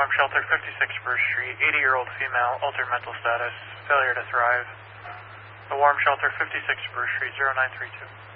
Warm Shelter, 56 Spruce Street, 80-year-old female, altered mental status, failure to thrive. The Warm Shelter, 56 Spruce Street, 0932.